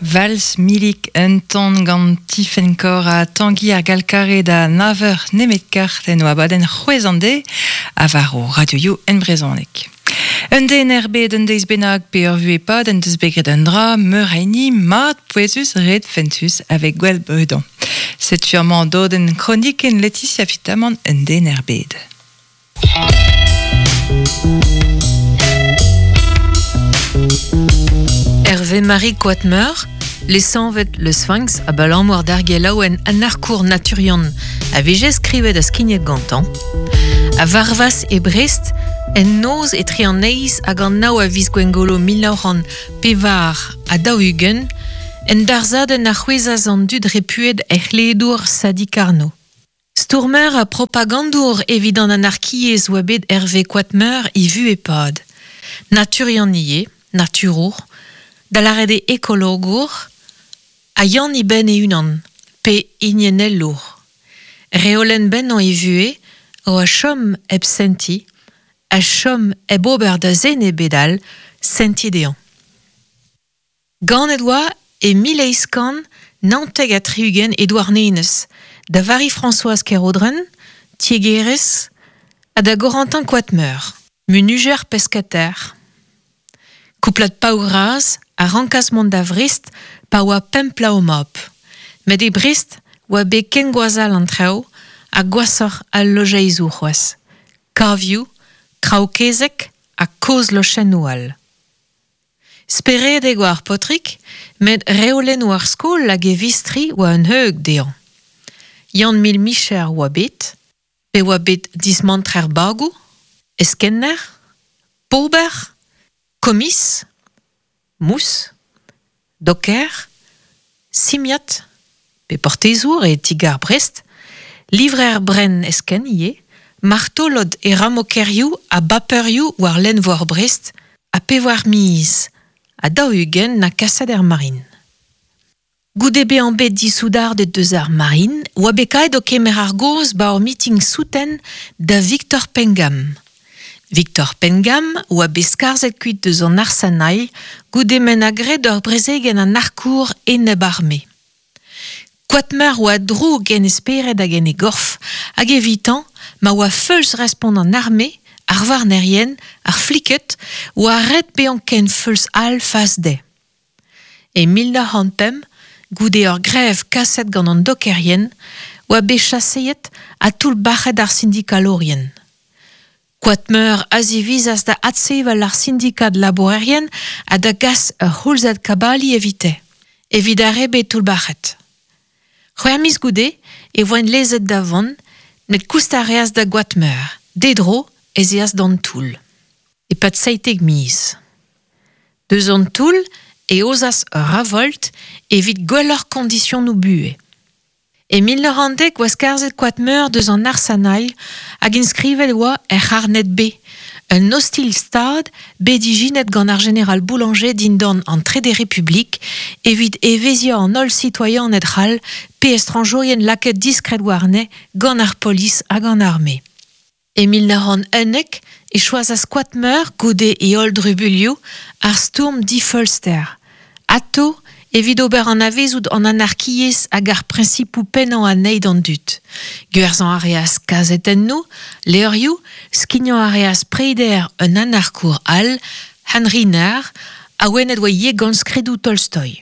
Vals milik un ton gant tifenkor a tangi ar galkare da naver nemet karten oa baden c'hwezande a var o radioioù en brezonek. Un den erbet un deiz bennak pe ur vu epad en deus begret un dra meur aini mat poezus red fentus avec gwell brudan. C'est sûrement doden chronique en Laetitia Fitaman un den erbet. Hervé Marie Quatmeur, laissant le Sphinx a balanmoir d'argelaou en anarcour naturion a vege skrivet da skignet gantan, a Varvas e Brest en noz e trianneiz hag an nao a viz gwengolo 1900 pevar a daougen en darzaden a c'hwezaz an dud repuet ec'hledour Sadi Carnot. Stourmer a propagandour evidant anarkiez oa bet Hervé Quatmeur i vu epad. Naturion ie, naturour, da larede ekologour, a yann i ben e unan, pe ignenellour. Reolen ben an i vue, o a chom eb senti, a chom eb ober da zen e bedal, senti dean. Gant edwa e mileiskan nanteg a triugen Edouard Neines, da vari Françoise Kerodren, Tiegeres, a da Gorantin Quatmeur, munuger pescater. Couplat paouraz, a rankasmont da vrist, pa oa pempla o mop. Met e brist, oa be ken gwazal an trao, a gwasor al lojeizoù c'hoaz. Kavioù, kraokezek, a koz lochen oual. Speret e gwar potrik, met reolen war skol lag e vistri oa un heug dean. Yann mil micher oa bet, pe oa bet dismantrer bagou, eskenner, pauber, komis, mous, doker, simiat, pe portezour e tigar Brest, livrer bren esken ie, martolod e ramokerioù a baperioù war len vor Brest, a pe war miz, a daougen na kassad marine. Goude be an bet disoudar de deus ar marine, oa bekaet o kemer ar goz ba ur meeting souten da Victor Pengam. Victor Pengam oa be skarzet kuit deus an arsanai goude men a gret ur brezegen an arkour eneb arme. Quatmeur oa drou gen esperet hag en e gorf hag evitant ma oa feulz respond an arme, ar varnerien, ar fliket oa ret be an ken feulz al fas de. E 1900 pem, goude ur grev kaset gant an dokerien, oa be chasseet a tout bachet ar syndikalorien. Quatmeur azivizas da atseval ar syndikat laborerien a da gas ur c'houlzad kabali evite. Evidare be tout bachet. C'hwermiz goude e voen lezet da vont, net koustareaz da Quatmeur, dedro ezeaz d'an toul. E pat seitek miz. Deus an toul e ozas ur ravolt evit gwellor kondisyon nou bue. E 1900 oa skarzet Quatmeur deus an arsanai hag inskrivet oa c'harnet B, un hostil stad bedijinet gant ar general Boulanger dindan an tre de republik evit evezia an ol citoyen nedral pe estranjourien laket diskret warne gant ar polis hag an arme. E 1901 e choazas Quatmeur goude e ol drubulioù ar stourm d'Ifölster. Ato evit ober an avezout an anarkiez hag ar principou pennan a neid an dut. Gwerzan areaz kazet en nou, leurioù, skignan areaz preider un anarkour al, Henry-Ner, a oenet oa ye gant skredou Tolstoy.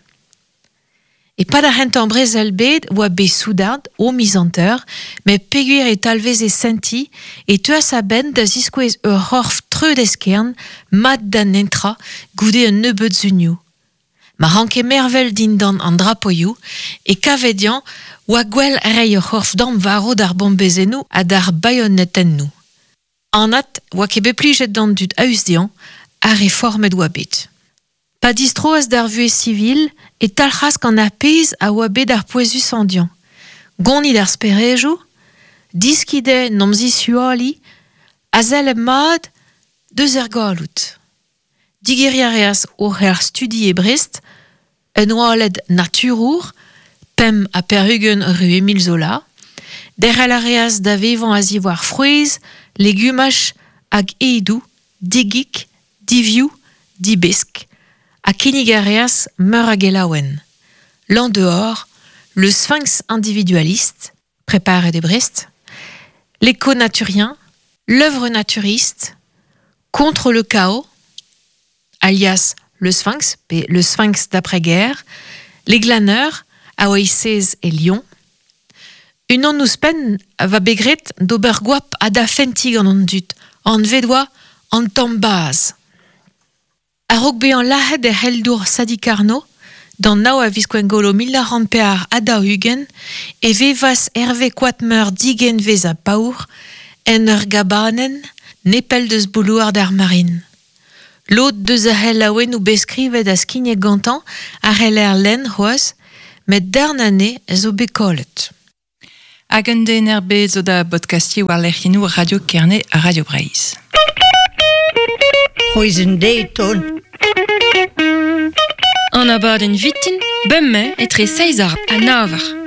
E pad ar c'hentan brezel bet oa be soudard o mizanteur, me peguer e talvez e senti, e tuas a ben da ziskouez ur c'horf treud eskern, mat d'an entra, goude un nebeut zunioù. Ma ranke mervel dindan an drapoioù, e kavedian oa gwell rei ur c'horf dam varo d'ar bombezenou a d'ar bayonetennou. Anat oa ket beplijet d'an dud ausdian, a reformet oa bet. Pa distroaz d'ar vue civil, e talc'has gant ar pez a oa bet ar poezus andian. Gonid ar sperejou, diskide nomzi suali, a zel mad deus er galout. Digeriareaz or ar studi e Brest, un oalet naturour, pem a perhugen rue Émile Zola, der alareaz da vevan a zivoar frouez, legumach hag eidou, digik, divioù, dibesk, a kinigareaz meur a gelaouen. l'en dehors, le sphinx individualiste, préparé de Brest, l'éco-naturien, l'œuvre naturiste, contre le chaos, alias le sphinx d'après-guerre, les glaneurs, à Oasis et Lyon. Une en ouspen va begret d'oberguap a da fentig en dut, en vedois en tambaz. A rogbe en lahed e heldour Sadi Carnot, dans nao a visquengolo 1000 pear a da hugen, e vevas Hervé Quatmer digen vez a paour, en ur gabanen, nepel deus boulouar d'ar marine. L'autre deus a hel aouen ou beskrivet a skinye gantan, a hel len hoaz, met d'arnane zo bekollet. Hag un den erbe zo da podcasti war lec'hienou Radio Kerne a Radio Breizh. Hoizen deiton. An abadenn vitin, bemme etre 6 ar a 9 ar.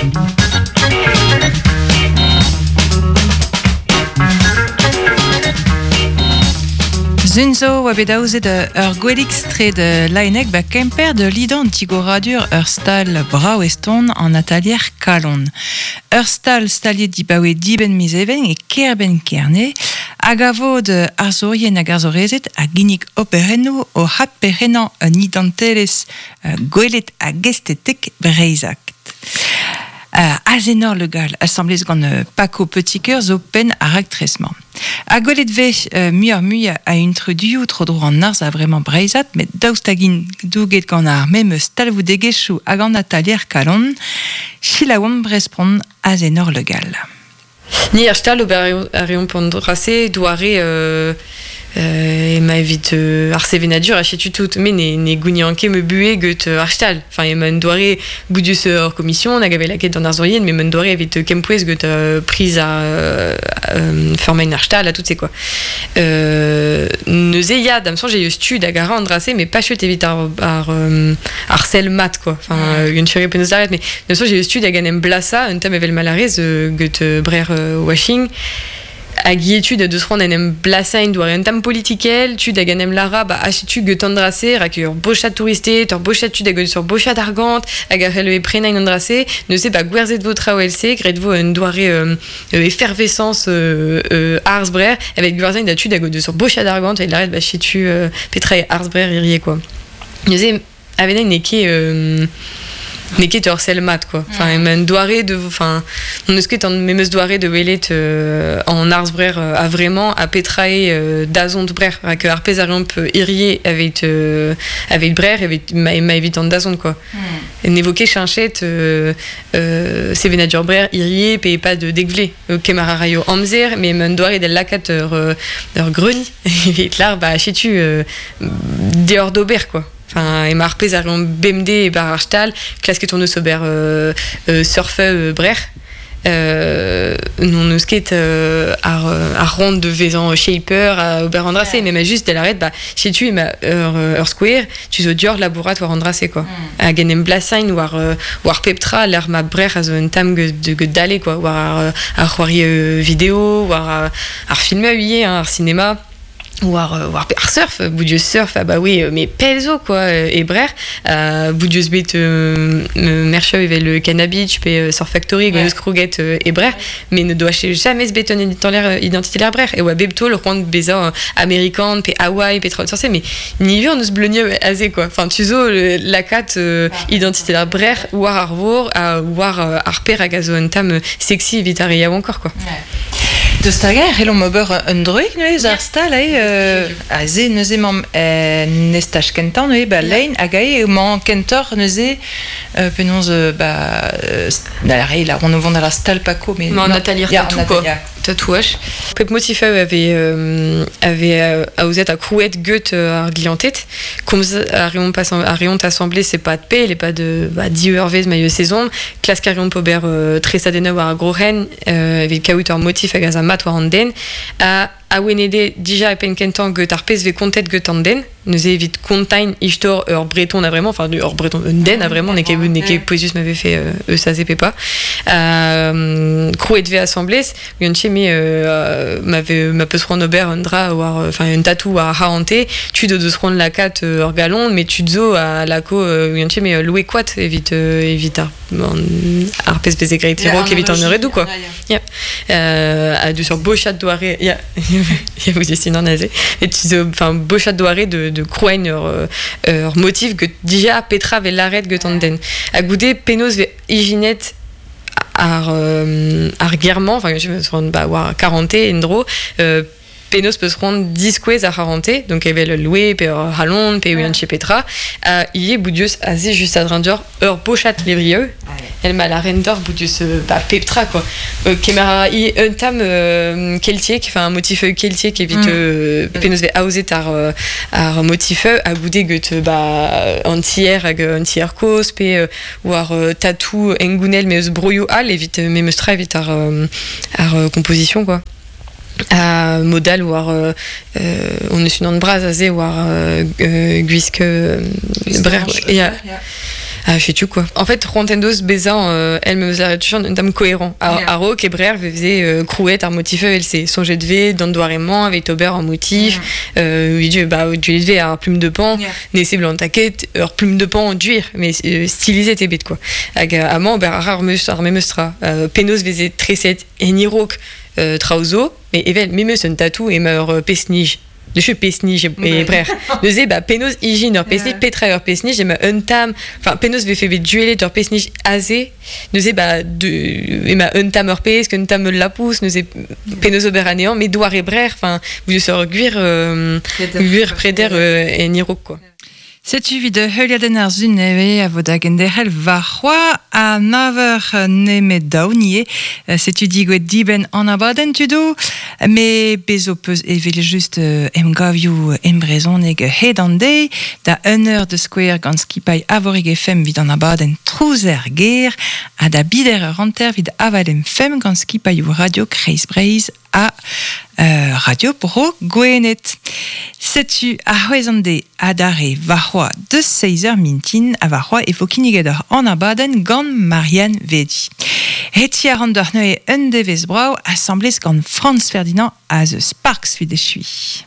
Zunzo oa bet aouzet ur gwelik stre de laenek ba kemper de lidan tigoradur ur stal brao eston an atelier kalon. Ur stal staliet di bawe diben miz even e kerben kerne hag a vod arzorien hag arzorezet a ginnig operenno o happerenan un idantelez gwelet a gestetek breizak. Azenor le gal, assemblez gant Paco Petit Cœur zo pen a rag tresman. A gwelet vech muier a introduioù tro dro an arz a vraiment breizat, met daoustagin douget gant ar mem stalvou degechou hag an atelier kalon, chilaouam brespron Azenor le gal. Ni ar stal ober a reon pondrase douare ema evit ar sevenadur a chetu tout, mais ne gounianke me bue get ar stal. Enfin, ema un doare boudius ur commission, nag ave laket an arzorien, mais un doare evit kempouez get prise a formain ar stal, a tout c'est quoi. Neuze ya, damson j'ai eu stud a gara andrase, mais pas chut evit ar sel mat, quoi. Enfin, un chure penaos arret, mais damson j'ai eu stud a ganem blasa, un tam evel malarez get brer washing, hag etud a deus c'hoant en blasain doare un tam politikel, tud hag anem lara, ba achetu get andrase, rak ur bochat touristet, ur bochat tud hag sur bochat argant, hag ar le prenañ andrase, ne se ba gwerzet vo traoelse, gret vo un doare effervescence ars brer, avec gwerzet da tud hag sur bochat argant, et l'arret ba chetu petra e ars brer irie, quoi. Ne se avenañ neket ur sel mat, quoi. Enfin, un doare de, enfin, on eus ket an memeus doare de welet en ars brer a vraiment a petrae dazont brer, rak ar pez a reomp irie avec brer, ma evit an dazont, quoi. En evoke chinchet sevenadur brer irie pe pas de degvle, kemar a raio amzer, mais un doare del lakat ur greni, evit lar, ba chetu deor d'ober, quoi. Enfin, et marpez a reon BMD et bar ar stal, klasket on eus ober surfe brer. Non eus ket ar rond de vezan shaper a ober andrase, mais ma juste del arret, ba chetu ema ur square, tu zo dior labourat war andrase, quoi. A genem blasain war peptra, l'ar ma brer a zo un tam de dale, quoi. War ar c'hoari vidéo, war ar film a huye, ar cinéma. War surf, boudieux surf, ah bah oui, mais pelzo, quoi, et brer, boudieux bet mercheu evel le cannabis, tu peux Surf Factory, goneus kroget et brer, mais ne doit jamais se bétonner dans l'air identitaire brer, et ouais, bebto, le roi de beza américain, pe Hawaï, pétrole sur mais ni vu on nous blognieux azé, quoi. Enfin, tu zo, la cat identitaire brer, war arvor, war arper à gazon tam sexy, vitaria encore, quoi. De stager, helom ober un droig neuez ar stal a ze neuze mam nestaj kentan neuze ba lein hag ae man kentor neuze penons da la re la on vend la stal Paco, mais non, Nathalie tatou, quoi. Tatouage. Pep motifeu avait aouzet a crouet gut ar gliantet, comme a reont assemblé, c'est pas de paix, les pas de 10 heures vez maillot saison, classe carion pober très sadena war grohen avec kaout motif hag a mat war an den, a a wenede déjà et penkentan que tarpes ve contet que tanden nous évite contain histor breton a vraiment enfin breton den a vraiment n'est poésus m'avait fait ça zépé pas crouet ve assemblées yonche mais m'avait ma peut se rendre aubert andra ou enfin un tatou à haranté tu de se rendre la cat galon mais tu zo à la co yonche mais loué quat évite arpes ve egretiro qui évite en redou quoi a du sur beau chat doiré il y a vous ici non nazé et tu enfin beau chat doiré de croix motif que déjà Petra ve l'arrêt que tanden a goudé penos ve hyginette guerrement enfin je me suis rendu bah 40 indro penos peut se rendre 10 quais à 40 donc il y avait le loué pe halon pe oui chez Petra il est boudius assez juste à ranger beau chat lébrieux elle m'a la render boudius Petra quoi caméra i un tam keltier qui fait un motif keltier qui évite penos ve auser tar motif à goudé que entière cause pe ou tatou engunel mais brouillou al évite mais me stra évite composition quoi modal ou on est une bras azé ou guisque brer je sais tu quoi en fait Rontendos Bézan elle me faisait toujours un dame cohérent Aro qui brer faisait crouette ar motif elle s'est songé de v dans doirément avec Aubert en motif oui du v à plume de pan n'est blanc taquette plume de pan en duir mais stylisé tes bêtes quoi amant Aubert rare mestra penos faisait tresset et nirok trauzo mais evel même son tatou et meur pesnige de chez pesnige et bref nous penos hygiène pesnige petra pesnige et un tam enfin penos ve fait dueler tor pesnige azé nous de un tam pes que tam la pousse nous penos oberanéant mais doire et bref enfin vous sort guir preder et nirok quoi. Setu vid heuliaden ar zuneve a vod hag enderhel varroa a naver nemet daounie. Setu digwet diben an abaden tudo, me bezo peus evel just emgavioù embrezoneg hedande da heure de square gant skipay avorig fem vid an abaden trouzer ger a da bider ranter vid avalem fem gant skipay radio Kreis Breiz a radio bro gwenet. Setu a c'hwezande a dare varroa de 16h mintin a varroa e fokinigedor an abaden gant Marianne Vedi. Heti a randor neue un devez brau assemblez gant Franz Ferdinand a The Sparks vid e chui.